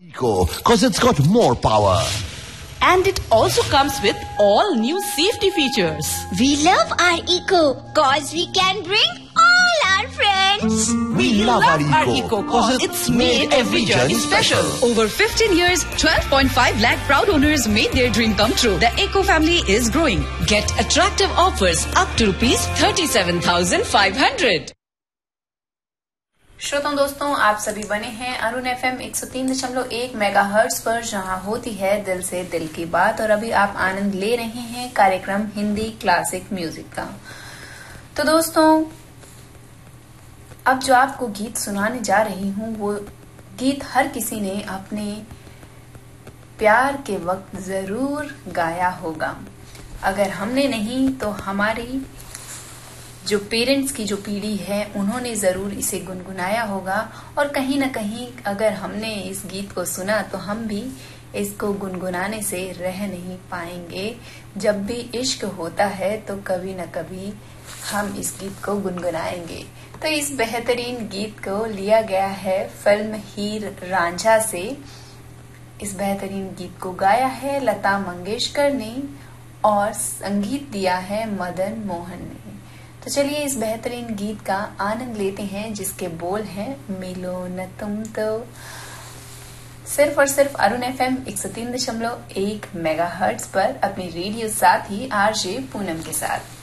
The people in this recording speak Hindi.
Eco, cause it's got more power. And it also comes with all new safety features. We love our Eco cause we can bring all our friends. We love our Eco, cause it's made every journey special. Over 15 years, 12.5 lakh proud owners made their dream come true. The Eco family is growing. Get attractive offers up to rupees 37,500. श्रोताओं दोस्तों, आप सभी बने हैं अरुण FM 103.1 मेगाहर्ट्ज पर, जहां होती है दिल से दिल की बात। और अभी आप आनंद ले रहे हैं कार्यक्रम हिंदी क्लासिक म्यूजिक का। तो दोस्तों, अब जो आपको गीत सुनाने जा रही हूं, वो गीत हर किसी ने अपने प्यार के वक्त जरूर गाया होगा। अगर हमने नहीं तो हमारी जो पेरेंट्स की जो पीढ़ी है, उन्होंने जरूर इसे गुनगुनाया होगा। और कहीं न कहीं अगर हमने इस गीत को सुना तो हम भी इसको गुनगुनाने से रह नहीं पाएंगे। जब भी इश्क होता है तो कभी न कभी हम इस गीत को गुनगुनाएंगे। तो इस बेहतरीन गीत को लिया गया है फिल्म हीर रांझा से। इस बेहतरीन गीत को गाया है लता मंगेशकर ने और संगीत दिया है मदन मोहन ने। तो चलिए इस बेहतरीन गीत का आनंद लेते हैं, जिसके बोल हैं मिलो न तुम तो। सिर्फ और सिर्फ अरुण FM 103.1 मेगाहर्ट्ज पर अपनी रेडियो साथी आरजे पूनम के साथ।